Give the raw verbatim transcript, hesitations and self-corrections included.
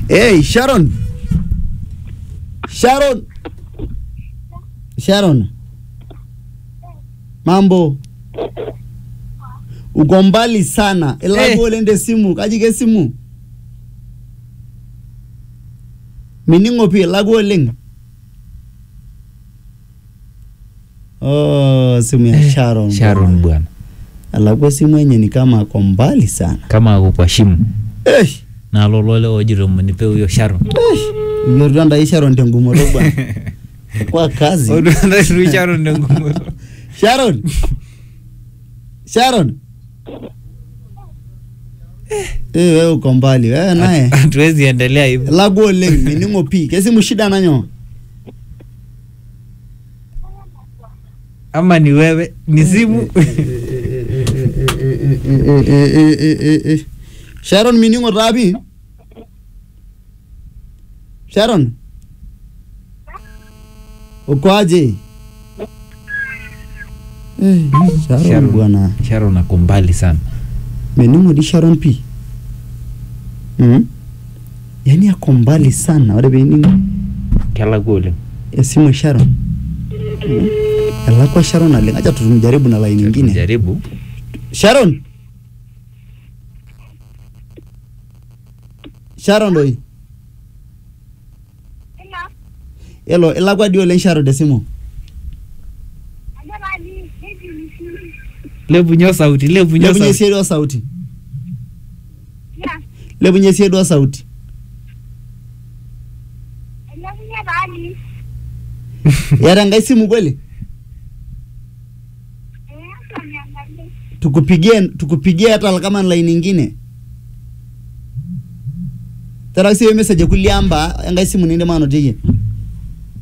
Hey, Sharon. Sharon. Sharon. Mambo. Uko mbali sana. Elago hey. Lende simu. Kajike simu. Miningo pia elago leng. Oh, simu ya hey, Sharon. Sharon bwana. Elago simu yenye ni kama ako mbali sana. Kama ako kwa shimo. Eh. Hey. Na lolole ojiro mnipe huyo Sharon. Eh. Hey. Yoranda hii Sharon tengumoro bwana. Kwa kazi. Yoranda hii Sharon tengumoro. Sharon. Sharon. Eh, wewe uko mbali. Wewe naye. Hatuwezi endelea hivyo. Lago leng miningo pi. Kesi mshida nanyo. Ama ni wewe, ni simu. Sharon miningo rabi. Sharon. Uko aje? Eh, Sharon bwana. Sharon ako mbali sana. Miningo di Sharon pi. Mhm. Yani ako mbali sana. Wale miningo. Kala gole. Simu Sharon. Mm. Ala kwa Sharon ale. Acha tumjaribu na line nyingine. Jaribu. Sharon. Sharon doi. Hello, ela kwa dio len Sharon de simu. Lebu nyo sauti, lebu nyo sauti. Lebu nyesie sauti. Yeah. Lebu nyesie sauti. Lebu nye bali. Yara ngai simu kweli? Tukupigie, tukupigie hata kama line nyingine. Tara siwe message kuliamba ngai simu ninde mano tiki.